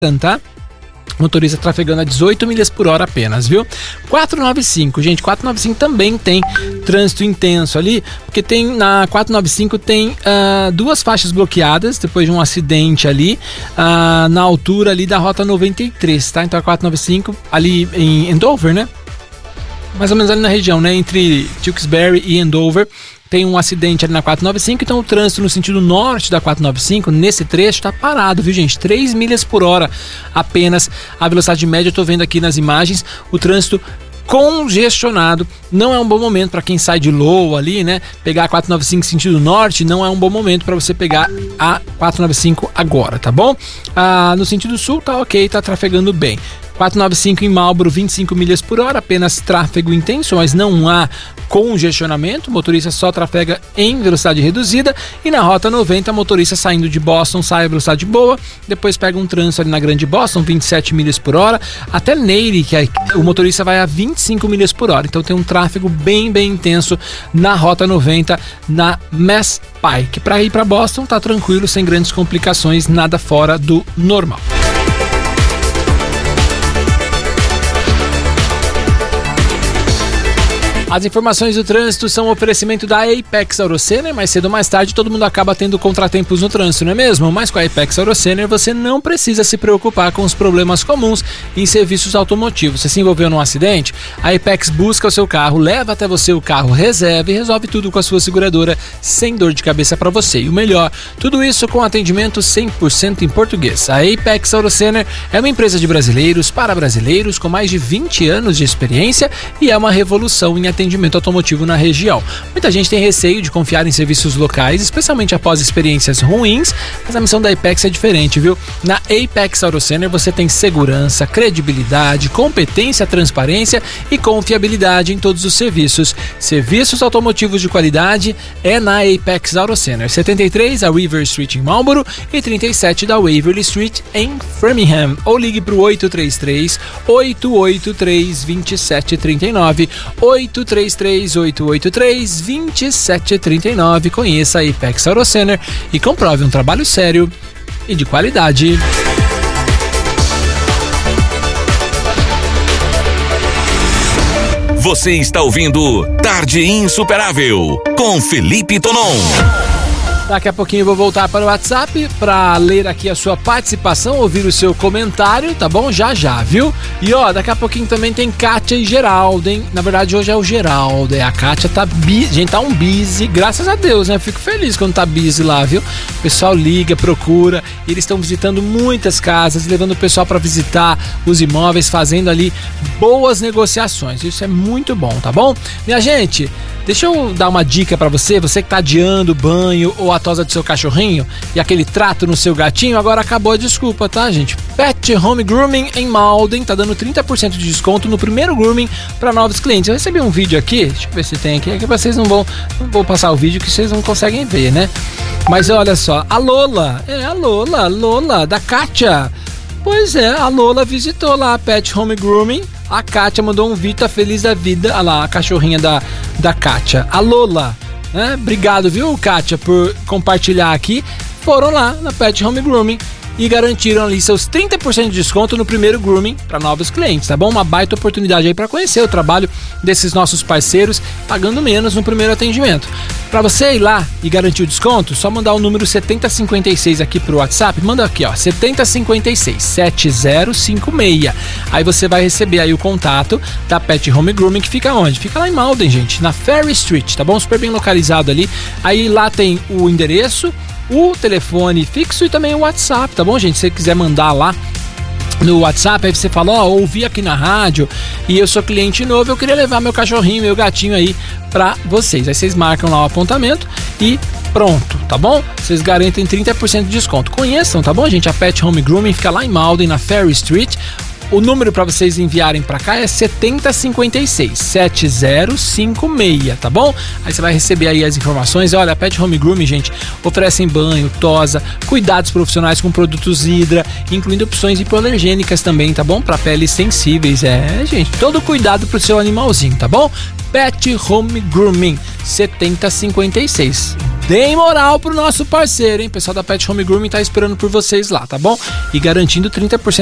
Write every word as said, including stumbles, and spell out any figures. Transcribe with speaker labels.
Speaker 1: tá? Motorista trafegando a dezoito milhas por hora apenas, viu? quatrocentos e noventa e cinco, gente, quatrocentos e noventa e cinco também tem trânsito intenso ali, porque tem na quatrocentos e noventa e cinco tem uh, duas faixas bloqueadas depois de um acidente ali, uh, na altura ali da rota noventa e três, tá? Então a quatrocentos e noventa e cinco ali em Andover, né? Mais ou menos ali na região, né? Entre Tewksbury e Andover. Tem um acidente ali na quatrocentos e noventa e cinco, então o trânsito no sentido norte da quatrocentos e noventa e cinco, nesse trecho, está parado, viu, gente? três milhas por hora apenas a velocidade média. Eu tô vendo aqui nas imagens o trânsito congestionado. Não é um bom momento para quem sai de Lowell ali, né? Pegar a quatrocentos e noventa e cinco sentido norte, não é um bom momento para você pegar a quatrocentos e noventa e cinco agora, tá bom? Ah, no sentido sul tá ok, tá trafegando bem. quatrocentos e noventa e cinco em Marlboro, vinte e cinco milhas por hora, apenas tráfego intenso, mas não há congestionamento, o motorista só trafega em velocidade reduzida. E na rota noventa, motorista saindo de Boston sai a velocidade boa, depois pega um trânsito ali na Grande Boston, vinte e sete milhas por hora, até Neyre, que é, o motorista vai a vinte e cinco milhas por hora, então tem um tráfego bem, bem intenso na rota noventa, na Mass Pike. Para ir para Boston tá tranquilo, sem grandes complicações, nada fora do normal. As informações do trânsito são um oferecimento da Apex AutoCenter. Mais cedo ou mais tarde todo mundo acaba tendo contratempos no trânsito, não é mesmo? Mas com a Apex AutoCenter você não precisa se preocupar com os problemas comuns em serviços automotivos. Você se envolveu num acidente? A Apex busca o seu carro, leva até você o carro, reserva e resolve tudo com a sua seguradora sem dor de cabeça para você. E o melhor, tudo isso com atendimento cem por cento em português. A Apex AutoCenter é uma empresa de brasileiros para brasileiros com mais de vinte anos de experiência e é uma revolução em atendimento atendimento automotivo na região. Muita gente tem receio de confiar em serviços locais, especialmente após experiências ruins, mas a missão da Apex é diferente, viu? Na Apex AutoCenter você tem segurança, credibilidade, competência, transparência e confiabilidade em todos os serviços. Serviços automotivos de qualidade é na Apex AutoCenter. setenta e três da River Street em Marlboro e trinta e sete da Waverly Street em Framingham. Ou ligue para o oito três três, oito oito três, dois sete três nove, oito três três, oito oito três, dois sete três nove. Conheça a Apex AutoCenter e comprove um trabalho sério e de qualidade.
Speaker 2: Você está ouvindo Tarde Insuperável com Felipe Tonon.
Speaker 1: Daqui a pouquinho eu vou voltar para o WhatsApp para ler aqui a sua participação, ouvir o seu comentário, tá bom? Já já, viu? E ó, daqui a pouquinho também tem Kátia e Geraldo, hein? Na verdade hoje é o Geraldo, é a Kátia tá busy, gente, tá um busy, graças a Deus, né? Fico feliz quando tá busy lá, viu? O pessoal liga, procura, e eles estão visitando muitas casas, levando o pessoal para visitar os imóveis, fazendo ali boas negociações. Isso é muito bom, tá bom? Minha gente, deixa eu dar uma dica para você, você que tá adiando o banho ou a tosa do seu cachorrinho e aquele trato no seu gatinho, agora acabou a desculpa, tá, gente? Pet Home Grooming em Malden tá dando trinta por cento de desconto no primeiro grooming para novos clientes. Eu recebi um vídeo aqui, deixa eu ver se tem aqui, é que vocês não vão, não vou passar o vídeo que vocês não conseguem ver, né? Mas olha só, a Lola, é a Lola, Lola, da Kátia. Pois é, a Lola visitou lá a Pet Home Grooming, a Kátia mandou um vídeo, tá feliz da vida, olha lá, a cachorrinha da, da Kátia, a Lola. É, obrigado, viu, Kátia, por compartilhar aqui. Foram lá na Pet Home Grooming e garantiram ali seus trinta por cento de desconto no primeiro grooming para novos clientes, tá bom? Uma baita oportunidade aí para conhecer o trabalho desses nossos parceiros, pagando menos no primeiro atendimento. Para você ir lá e garantir o desconto, só mandar o número setenta cinquenta e seis aqui pro WhatsApp, manda aqui, ó, setenta cinquenta e seis, sete zero cinco seis. Aí você vai receber aí o contato da Pet Home Grooming, que fica onde? Fica lá em Malden, gente, na Ferry Street, tá bom? Super bem localizado ali. Aí lá tem o endereço, o telefone fixo e também o WhatsApp, tá bom, gente? Se você quiser mandar lá no WhatsApp, aí você fala, ó, oh, ouvi aqui na rádio e eu sou cliente novo, eu queria levar meu cachorrinho, meu gatinho aí pra vocês. Aí vocês marcam lá o apontamento e pronto, tá bom? Vocês garantem trinta por cento de desconto. Conheçam, tá bom, gente? A Pet Home Grooming fica lá em Malden, na Ferry Street. O número para vocês enviarem para cá é setenta cinquenta e seis, sete zero cinco seis, tá bom? Aí você vai receber aí as informações. Olha, a Pet Home Grooming, gente, oferecem banho, tosa, cuidados profissionais com produtos Hidra, incluindo opções hipoalergênicas também, tá bom? Para peles sensíveis, é, gente, todo cuidado pro seu animalzinho, tá bom? Pet Home Grooming, setenta cinquenta e seis. Deem moral pro nosso parceiro, hein? O pessoal da Pet Home Grooming tá esperando por vocês lá, tá bom? E garantindo trinta por cento